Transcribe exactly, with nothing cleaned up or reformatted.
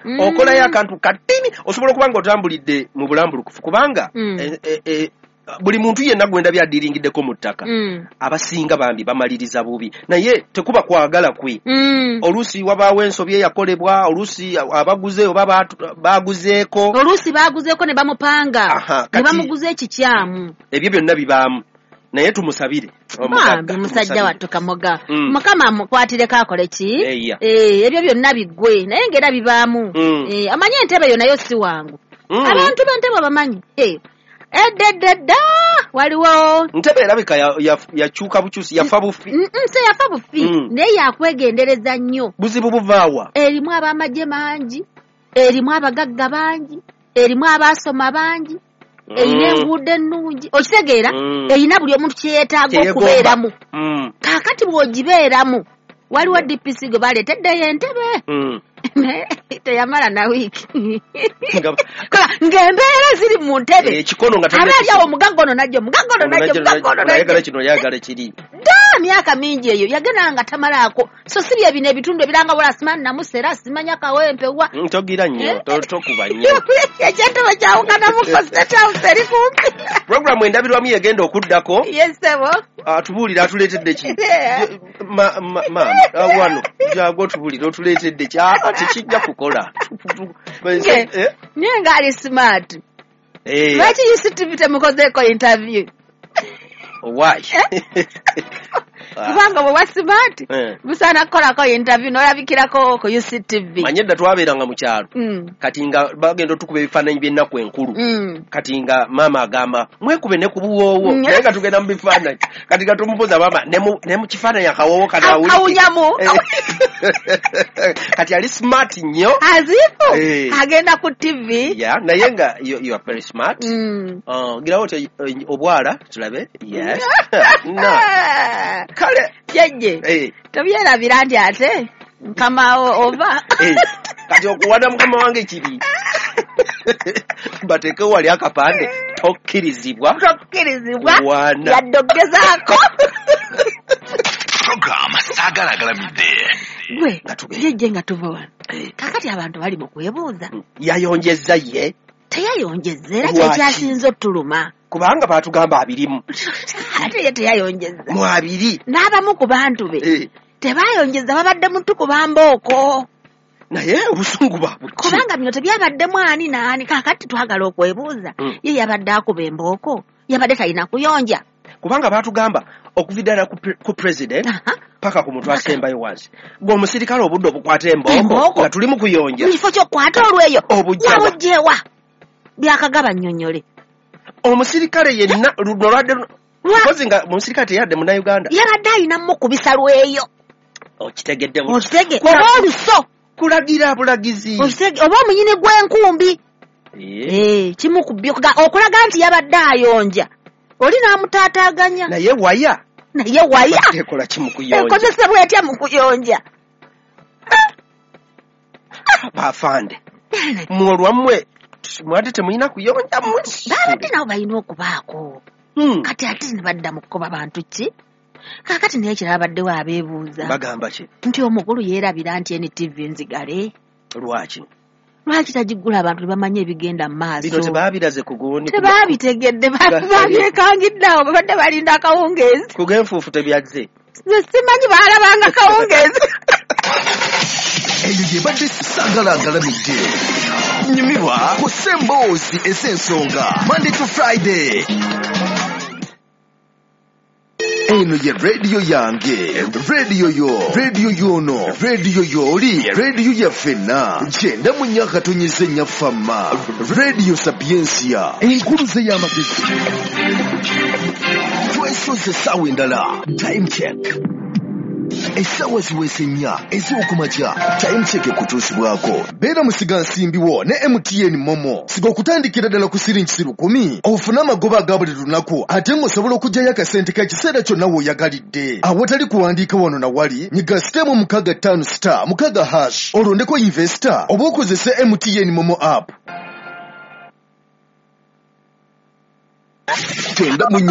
mm. okolayo akantu katini osobola kubanga otambulidde mu bulambulukufu kubanga mm. e, e, e, buli muntu yenna gwenda byadiringiddeko mu ttaka mm. abasinga bambi bamaliriza bubi naye tekuba kwagala kwe mm. oluusi wabaawo ensobi eyakolebwa oluusi abaguze oba baguzeeko oluusi baguzeeko ne bamupanga ne bamuguza ekikyamu ebyo byonna bibaamu naye tumusabire bambi musajja wattu Kamoga mm. mukama amukwatireko akole ki eh, eh, ebyo byonna biggwe naye ngera bibaamu mm. eh, amanye entebe yo nayo si wangu mm. abantu b'entebe bamanyi eh. Eddedda waliwo ntebe erabika yakyuka ya, ya bukyusi yafa bufi nse yafa bufi mm. naye yakwegendereza nnyo buzibu buvaawa erimu abamagye mangi erimu abagagga bangi erimu abasoma bangi mm. erina enguudo ennungi okitegeera mm. erina buli omuntu kyeyeetaaga okubeeramu mm. kaakati bw'ogibeeramu waliwo D P C gwe baleeteddeyo entebe mm. teyamala na wiki ng'embeera ziri mu ntebe abaali awo mugagono najjo mugagono najjo mugagono najjo kino yagala kiri dda myaka mingi eyo yagenda nga tamalaako so si bye bino ebitundu ebiranga bula simani namusera simanya kawempe wa ntogira nnyo tokuba nnyo ekyentebe kyawukanamu state house eri kumpi programu endabirwamu yegenda okuddako yesebo atubuulira atuleetedde ki maama wano jago otubuulira otuleetedde ki tekijja kukola naye ngaali smart lwaki U C T V temukozeeko interview why kubanga bwe smart busaana kukolako interview n'olabikirako ku U C T V manye dda twabeeranga mu kyalo kati nga bagenda otukuba ebifaananyi by'ennaku enkulu kati nga maama agamba mwekube ne ku buwoowo naye nga tugenda mu bifaananyi kati nga tumubuuza maama ne mu kifaananyi akawoowo kanaawulikaawunyamu kati ali smart nnyo azifu agenda ku T V naye nga you are very smart girawo obwala tulabe yes kale yejje tobyerabira nti ate nkama ova kati okuwana mukama wange kibi bateke wali akapande tokkirizibwa tokkirizibwa yaddogezaako program sagalagalamidde gwe yejje nga tuva wano kakati abantu bali mu kwebuuza yayonjezza ye teyayonjezza era kyekyasinza ottuluma kubanga batugamba abirimu ate ye teyayonjezza mu abiri n'abamu ku bantu be tebayonjezza babadde mutu kubamba oko naye obusungu babwe kubanga bino tebyabaddemu ani naani kakati twagala okwebuuza ye yabadde akuba embooko yabadde talina kuyonja kubanga batugamba okuviddala ku president paka ku muntu asembayo wansi gwe omusirikale obudde obukwata embooko nga tuli mu kuyonja mu kifo ky'okukwata olweyo wabujjewa byakagaba nnyonnyole omusirikale yenna luno lwadde kozi nga omusirikale teyadde munnauganda yabadde alinamu kubisa lweyo okitegedde okitege oba oluso kulagira bulagizi oba omunyini gw'enkumbi kimukubye okulaga nti yabadde ayonja oli n'amutaataaganya naye waya naye waya ekola kimukuyonja ekozesebwa etya mu kuyonja bafande mwolwammwe mwate temulina kuyonja babadde nabo balina okubaako kati ate ne badda mu kukoba bantu ki kakati naye kirala baddewo abeebuuza bagamba ki nti omukulu yeerabira nti N T V nzigale lwaki lwaki tagiggula abantu tebamanye ebigenda mu maaso bino tebaabiraze ku guuni tebaabitegedde babyekangidde awo babadde balinda akawungeezi ku genfuufu tebyazze simanyi baalabanga akawungeezi eyo yebadde sagalagalamidde nyumirwa ku Semboozi esensonga Monday to Friday. Eno ye radio yange, radio yo, radio yono, radio yoli, radio ya fena, jenda munyaka tonyeze nyafama, radio Sapiensia, enkuluze ya magezi. Twesoze sawa endala, time check. Esawa ziweze nnya ez'okumakya time check kutuusibwako. Beera musiga nsimbiwo ne M T N Momo siga okutandikira ddala ku siringi lukumi ofuna amagoba aga buli lunaku ate ng'osobola okuggyayo akasente k'ekiseera kyonna w'oyagalidde. Awatali kuwandiika wano na wali nyiga sitemu mukaga ttaano star mukaga hash olondeko investor oba okozese M T N Momo app. Tenda munya